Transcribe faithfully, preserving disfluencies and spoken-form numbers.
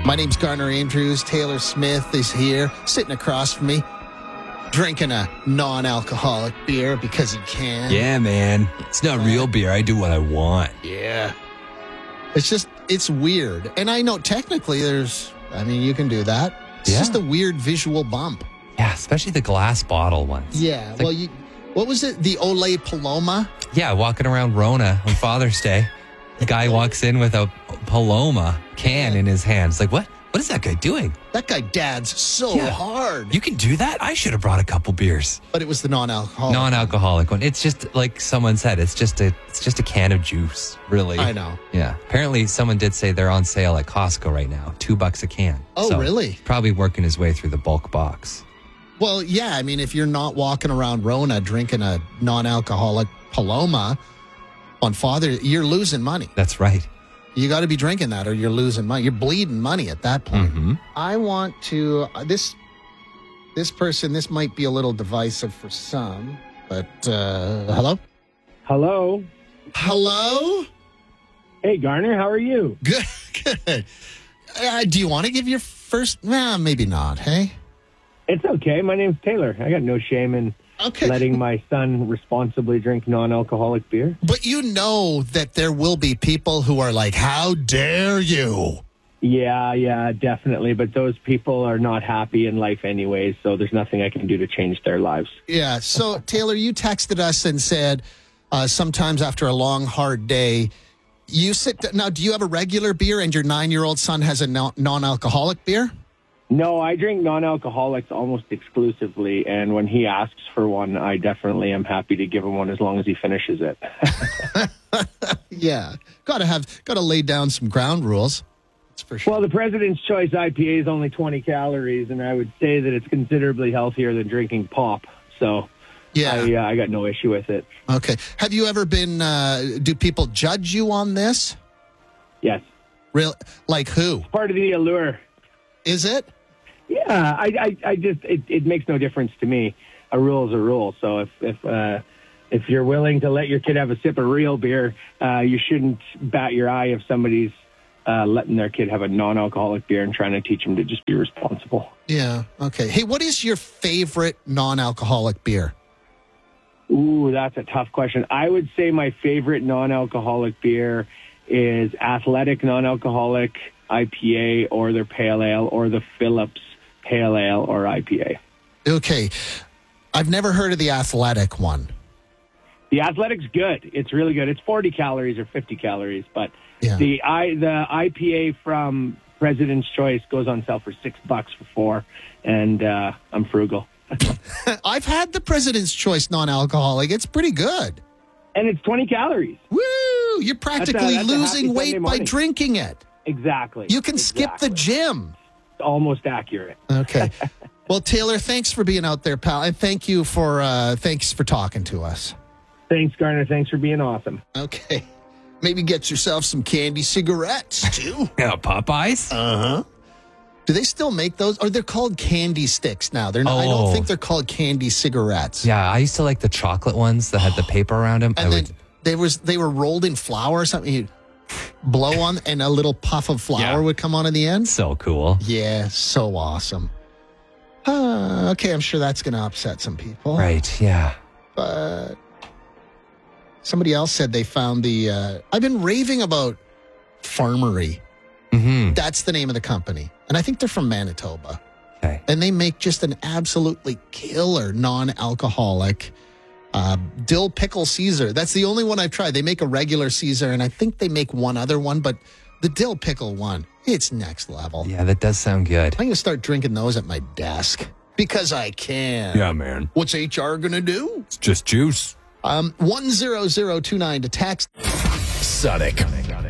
My name's Garner Andrews. Taylor Smith is here, sitting across from me, drinking a non-alcoholic beer because he can. Yeah, man. It's not real beer. I do what I want. Yeah. It's just, it's weird. And I know technically there's, I mean, you can do that. It's Yeah. just a weird visual bump. Yeah, especially the glass bottle ones. Yeah. It's Well, like- you, what was it? The Olay Paloma? Yeah, walking around Rona on Father's Day. The guy walks in with a Paloma can in his hand. It's like, what? What is that guy doing? That guy dads so Yeah. hard. You can do that? I should have brought a couple beers. But it was the non-alcoholic. Non-alcoholic one. It's just like someone said, it's just a it's just a can of juice, really. I know. Yeah. Apparently someone did say they're on sale at Costco right now. Two bucks a can. Oh, So, really? Probably working his way through the bulk box. Well, yeah. I mean, if you're not walking around Rona drinking a non-alcoholic Paloma on Father, you're losing money. That's right. You got to be drinking that or you're losing money. You're bleeding money at that point. Mm-hmm. I want to, uh, this this person, this might be a little divisive for some, but uh, hello? Hello. Hello? Hey, Garner, how are you? Good. Good. Uh, do you want to give your first? Nah, maybe not, hey? It's okay. My name's Taylor. I got no shame in Okay. letting my son responsibly drink non-alcoholic beer. But you know that there will be people who are like, how dare you? Yeah, yeah, definitely. But those people are not happy in life anyways, so there's nothing I can do to change their lives. Yeah. So, Taylor, you texted us and said uh, sometimes after a long, hard day, you sit. Now, do you have a regular beer and your nine-year-old son has a non- non-alcoholic beer? No, I drink non-alcoholics almost exclusively, and when he asks for one, I definitely am happy to give him one as long as he finishes it. Yeah. Got to have, got to lay down some ground rules. That's for sure. Well, the President's Choice I P A is only twenty calories, and I would say that it's considerably healthier than drinking pop. So yeah. I, uh, I got no issue with it. Okay. Have you ever been, uh, do people judge you on this? Yes. Real? Like who? Part of the allure. Is it? Yeah, I, I, I just, it, it makes no difference to me. A rule is a rule. So if, if, uh, if you're willing to let your kid have a sip of real beer, uh, you shouldn't bat your eye if somebody's uh, letting their kid have a non-alcoholic beer and trying to teach them to just be responsible. Yeah. Okay. Hey, what is your favorite non-alcoholic beer? Ooh, that's a tough question. I would say my favorite non-alcoholic beer is Athletic non-alcoholic I P A or their Pale Ale or the Phillips Pale Ale or I P A. Okay. I've never heard of the Athletic one. The Athletic's good. It's really good. It's forty calories or fifty calories, but Yeah. the I the I P A from President's Choice goes on sale for six bucks for four, and uh, I'm frugal. I've had the President's Choice non-alcoholic. It's pretty good. And it's twenty calories. Woo! You're practically that's a losing happy weight Sunday by morning. drinking it. Exactly. You can skip the Exactly. gym. Almost accurate. Okay. Well, Taylor, thanks for being out there, pal. And thank you for uh, thanks for talking to us. Thanks, Garner. Thanks for being awesome. Okay. Maybe get yourself some candy cigarettes, too. Yeah, Popeyes? Uh-huh. Do they still make those? Or they're called candy sticks now. They're not, I don't Oh. think they're called candy cigarettes. Yeah, I used to like the chocolate ones that had the paper around them. And I then would they was they were rolled in flour or something. You'd blow on and a little puff of flour Yeah. would come on in the end. so cool. Yeah, so awesome. Uh, okay, I'm sure that's going to upset some people. Right, yeah. But somebody else said they found the... Uh, I've been raving about Farmery. Mm-hmm. That's the name of the company. And I think they're from Manitoba. Okay. And they make just an absolutely killer non-alcoholic uh, dill pickle Caesar. That's the only one I've tried. They make a regular Caesar, and I think they make one other one, but the dill pickle one, it's next level. Yeah, that does sound good. I'm going to start drinking those at my desk because I can. Yeah, man. What's H R going to do? It's just juice. Um, one zero zero two nine to text. Sonic